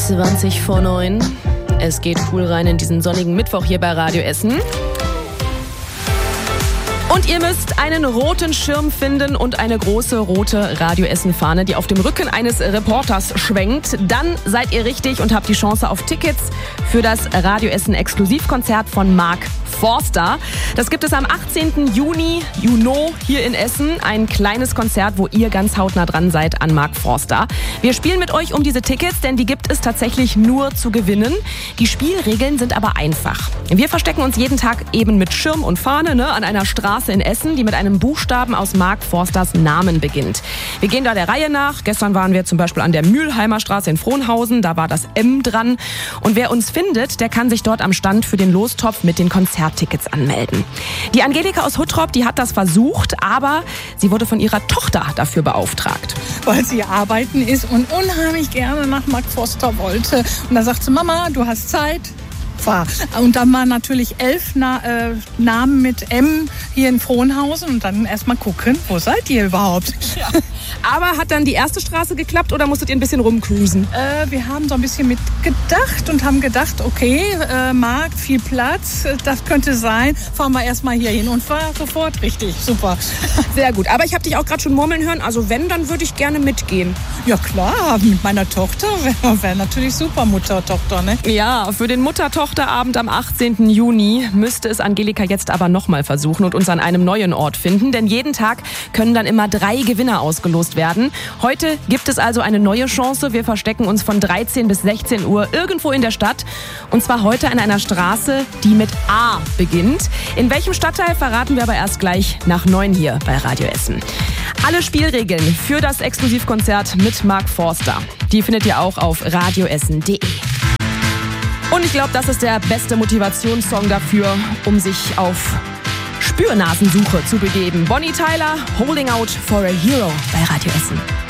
20 vor 9. Es geht cool rein in diesen sonnigen Mittwoch hier bei Radio Essen. Und ihr müsst einen roten Schirm finden und eine große rote Radio Essen-Fahne, die auf dem Rücken eines Reporters schwenkt. Dann seid ihr richtig und habt die Chance auf Tickets für das Radio Essen Exklusivkonzert von Mark Forster. Das gibt es am 18. Juni hier in Essen. Ein kleines Konzert, wo ihr ganz hautnah dran seid an Mark Forster. Wir spielen mit euch um diese Tickets, denn die gibt es tatsächlich nur zu gewinnen. Die Spielregeln sind aber einfach. Wir verstecken uns jeden Tag eben mit Schirm und Fahne an einer Straße in Essen, die mit einem Buchstaben aus Mark Forsters Namen beginnt. Wir gehen da der Reihe nach. Gestern waren wir zum Beispiel an der Mülheimer Straße in Frohnhausen. Da war das M dran. Und wer uns findet, der kann sich dort am Stand für den Lostopf mit den Konzerttickets anmelden. Die Angelika aus Huttrop, die hat das versucht, aber sie wurde von ihrer Tochter dafür beauftragt. Weil sie arbeiten ist und unheimlich gerne nach Mark Forster wollte. Und da sagt sie, Mama, du hast Zeit. Fahr. Und dann waren natürlich 11 Namen mit M hier in Frohnhausen und dann erstmal gucken, wo seid ihr überhaupt? Ja. Aber hat dann die erste Straße geklappt oder musstet ihr ein bisschen rumcruisen? Wir haben so ein bisschen mitgedacht und haben gedacht, okay, Markt, viel Platz, das könnte sein. Fahren wir erstmal hier hin und fahren sofort richtig, super. Sehr gut, aber ich habe dich auch gerade schon murmeln hören, also wenn, dann würde ich gerne mitgehen. Ja klar, mit meiner Tochter wäre natürlich super, Mutter-Tochter, ne? Ja, für den Mutter-Tochter-Abend am 18. Juni müsste es Angelika jetzt aber nochmal versuchen und uns an einem neuen Ort finden, denn jeden Tag können dann immer 3 Gewinner ausgelost werden. Heute gibt es also eine neue Chance. Wir verstecken uns von 13 bis 16 Uhr irgendwo in der Stadt. Und zwar heute an einer Straße, die mit A beginnt. In welchem Stadtteil verraten wir aber erst gleich nach 9 hier bei Radio Essen. Alle Spielregeln für das Exklusivkonzert mit Mark Forster, die findet ihr auch auf radioessen.de. Und ich glaube, das ist der beste Motivationssong dafür, um sich auf Spürnasensuche zu begeben. Bonnie Tyler, Holding Out for a Hero bei Radio Essen.